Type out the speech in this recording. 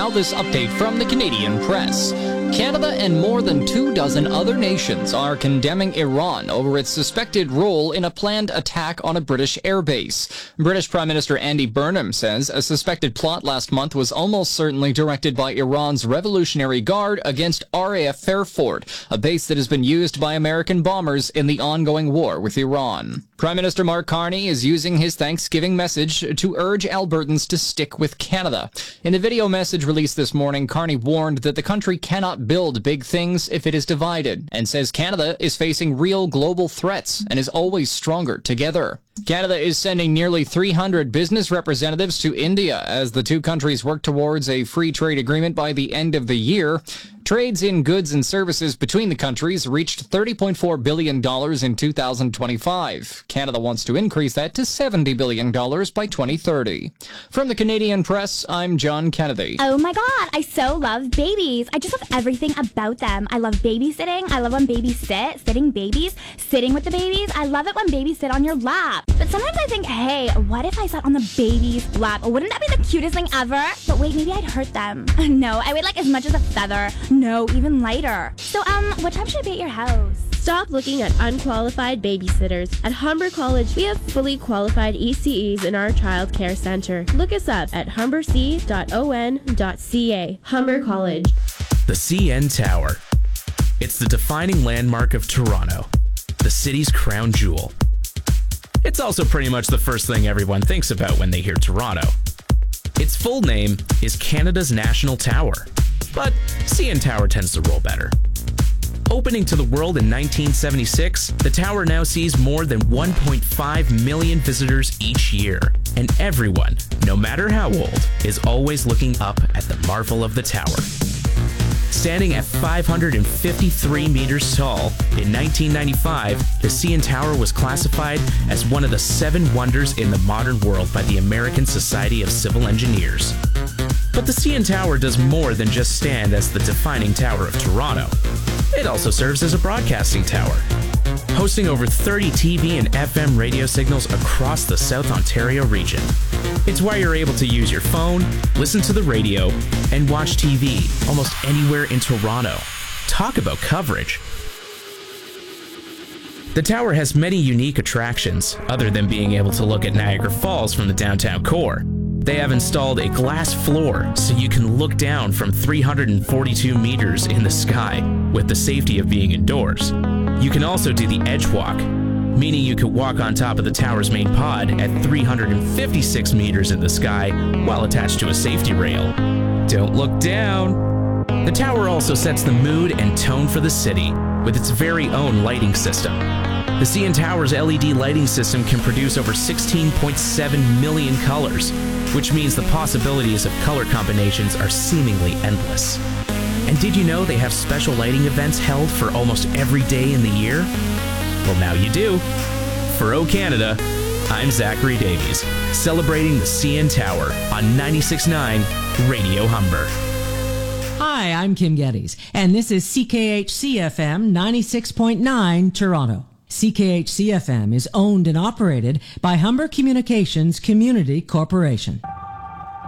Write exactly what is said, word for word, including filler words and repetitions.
Now this update from the Canadian Press. Canada and more than two dozen other nations are condemning Iran over its suspected role in a planned attack on a British airbase. British Prime Minister Andy Burnham says a suspected plot last month was almost certainly directed by Iran's Revolutionary Guard against R A F Fairford, a base that has been used by American bombers in the ongoing war with Iran. Prime Minister Mark Carney is using his Thanksgiving message to urge Albertans to stick with Canada. In a video message released this morning, Carney warned that the country cannot build big things if it is divided, and says Canada is facing real global threats and is always stronger together. Canada is sending nearly three hundred business representatives to India as the two countries work towards a free trade agreement by the end of the year. Trades in goods and services between the countries reached thirty point four billion dollars in two thousand twenty-five. Canada wants to increase that to seventy billion dollars by twenty thirty. From the Canadian Press, I'm John Kennedy. Oh my god, I so love babies. I just love everything about them. I love babysitting. I love when babies sit, sitting babies, sitting with the babies. I love it when babies sit on your lap. But sometimes I think, hey, what if I sat on the baby's lap? Wouldn't that be the cutest thing ever? But wait, maybe I'd hurt them. No, I would like as much as a feather. No, even lighter. So, um, what time should I be at your house? Stop looking at unqualified babysitters. At Humber College, we have fully qualified E C Es in our child care center. Look us up at humber c dot o n dot c a. Humber College. The C N Tower. It's the defining landmark of Toronto, the city's crown jewel. It's also pretty much the first thing everyone thinks about when they hear Toronto. Its full name is Canada's National Tower, but C N Tower tends to roll better. Opening to the world in nineteen seventy-six, the tower now sees more than one point five million visitors each year, and everyone, no matter how old, is always looking up at the marvel of the tower. Standing at five hundred fifty-three meters tall, in nineteen ninety-five, the C N Tower was classified as one of the seven wonders in the modern world by the American Society of Civil Engineers. But the C N Tower does more than just stand as the defining tower of Toronto. It also serves as a broadcasting tower, hosting over thirty T V and F M radio signals across the South Ontario region. It's why you're able to use your phone, listen to the radio, and watch T V almost anywhere in Toronto. Talk about coverage. The tower has many unique attractions, other than being able to look at Niagara Falls from the downtown core. They have installed a glass floor so you can look down from three hundred forty-two meters in the sky with the safety of being indoors. You can also do the edge walk, meaning you could walk on top of the tower's main pod at three hundred fifty-six meters in the sky while attached to a safety rail. Don't look down. The tower also sets the mood and tone for the city with its very own lighting system. The C N Tower's L E D lighting system can produce over sixteen point seven million colors, which means the possibilities of color combinations are seemingly endless. And did you know they have special lighting events held for almost every day in the year? Well, now you do. For O Canada, I'm Zachary Davies, celebrating the C N Tower on ninety-six point nine Radio Humber. Hi, I'm Kim Geddes, and this is C K H C F M ninety-six point nine Toronto. C K H C F M is owned and operated by Humber Communications Community Corporation.